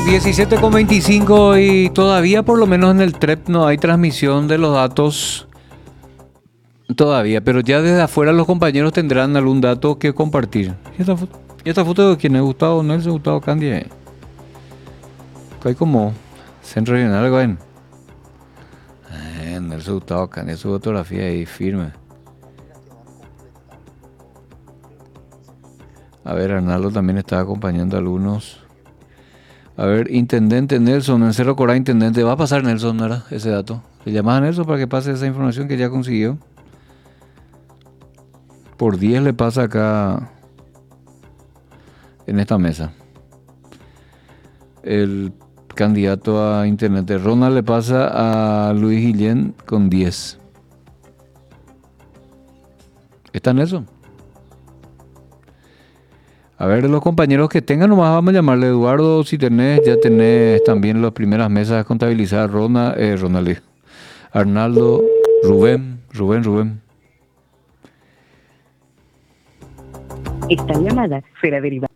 17:25 y todavía por lo menos en el TREP no hay transmisión de los datos todavía, pero ya desde afuera los compañeros tendrán algún dato que compartir. ¿Y esta foto de quién es? Gustavo Nelson, Gustavo Candy. Hay como centro regional, güey. Nelson Gustavo Candy, su fotografía ahí firme. A ver, Arnaldo también está acompañando a algunos. A ver, Intendente Nelson, en Cerro Corá, Intendente. Va a pasar Nelson, ¿verdad? Ese dato. Le llamas a Nelson para que pase esa información que ya consiguió. Por 10 le pasa acá en esta mesa. El candidato a Intendente Ronald le pasa a Luis Guillén con 10. ¿Está Nelson? A ver, los compañeros que tengan nomás vamos a llamarle. Eduardo, si tenés, ya tenés también las primeras mesas contabilizadas. Ronald, Arnaldo, Rubén. Esta llamada será derivada.